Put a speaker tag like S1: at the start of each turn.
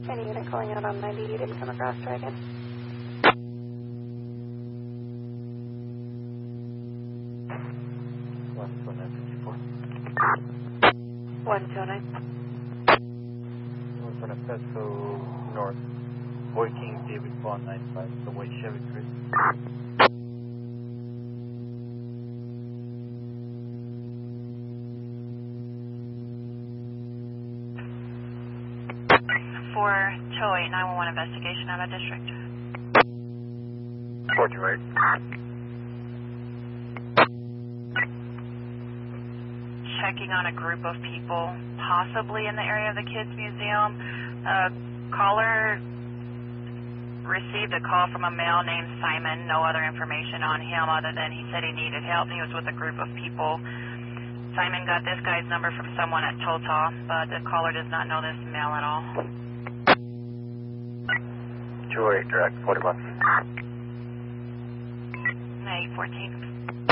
S1: Any unit calling out on 90, you didn't come across Dragon?
S2: One
S1: 129.
S2: on a Petco North, Boy King David Bond 95, the white Chevy Chris.
S3: For Choi, 911 investigation out of district.
S2: 48.
S3: Checking on a group of people, possibly in the area of the Kids Museum. Caller received a call from a male named Simon. No other information on him other than he said he needed help. He was with a group of people. Simon got this guy's number from someone at Total, but the caller does not know this male at all.
S2: 28 direct, 41.
S3: 814.